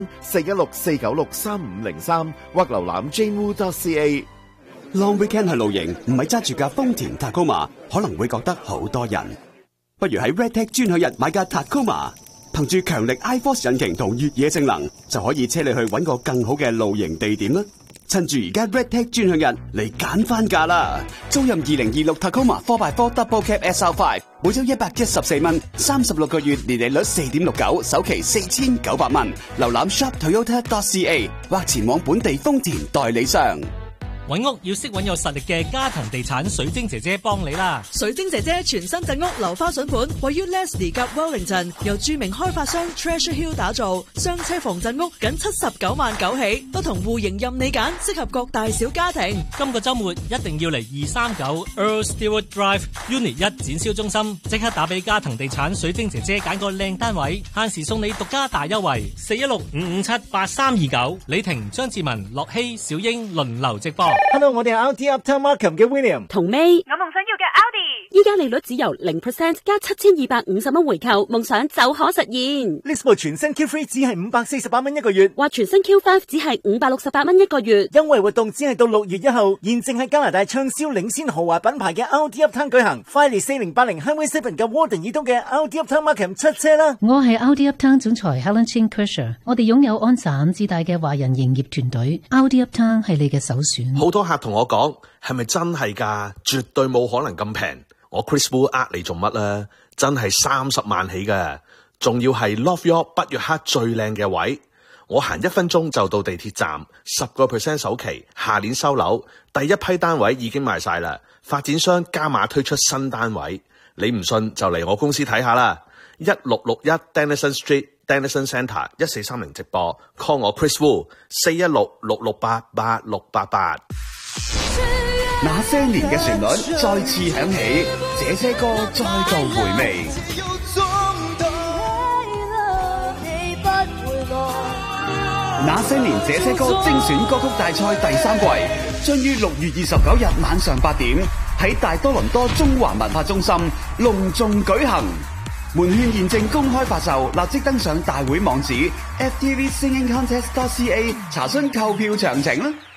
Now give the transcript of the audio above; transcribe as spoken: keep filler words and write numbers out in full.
四一六四九六三五零三或瀏覽 jmoo dot c a。 Long weekend 去露營，唔係揸住架豐田 Tacoma， 可能會覺得好多人。不如喺 Redtech 專享日買架 Tacoma， 憑住強力 iForce 引擎同越野性能，就可以車你去搵個更好嘅露營地點啦。趁住而家 Redtech 專享日嚟揀翻價啦！租任二零二六 Tacoma four by four Double Cab S R five， 每周一百一十四蚊，三十六個月年利率四點六九，首期四千九百蚊。瀏覽 shop toyota dot c a 或前往本地豐田代理商。 揾屋要識揾有實力嘅嘉騰地產水晶姐姐幫你啦！ 水晶姐姐全新鎮屋樓花筍盤，位於 Leslie 及 Wellington， 由著名開發商 Treasure Hill 打造，雙車房鎮屋僅七十九萬九起，不同戶型任你揀，適合各大小家庭。 今個週末一定要嚟二三九 Earl Stewart Drive Unit 一展銷中心，即刻打俾嘉騰地產水晶姐姐揀個靚單位，限時送你獨家大優惠，四一六五五七八三二九。李婷、張志文、樂希、小英輪流直播。 Hello， 我哋係 Audi Uptown Markham 嘅 William 同 May， 我夢想要嘅 Audi， 依家利率只由零 percent 加七千二百五十蚊回購，夢想就可實現。 呢部全新 Q 三只係五百四十八蚊一個月， 或全新 Q 五只係五百六十八蚊一個月。 優惠活動只係到六月一號，現正喺加拿大暢銷領先豪華品牌嘅 Audi Uptown 舉行。快嚟四零八零 Highway seven 嘅 Warden 以東嘅 Audi Uptown Markham 出車啦！ 我係 Audi Uptown 總裁 Helen Chin Kersher， 我哋擁有安薩五至大嘅華人營業團隊 ，Audi Uptown 係你嘅首選。 好多客同我講，係咪真係㗎？絕對冇可能咁平。我 Chris Wu 呃你做乜啦？真係三十萬起㗎，仲要係 Love York 北約克最靚嘅位。我行一分鐘就到地鐵站，十個 percent 首期，下年收樓，第一批單位已經賣晒啦。發展商加碼推出新單位，你唔信就嚟我公司睇下啦。一六六一 Denison Street。Denison Centre 一四三零直播 call 我 Chris Wu 四一六六六八八六八八。 那些年嘅旋律再次響起，這些歌再度回味。那些年這些歌精選歌曲大賽第三季將於六月二十九日晚上八點喺大多倫多中華文化中心隆重舉行。門券現正公開發售，立即登上大會網址 f t v singing contest dot c a 查詢購票詳情啦。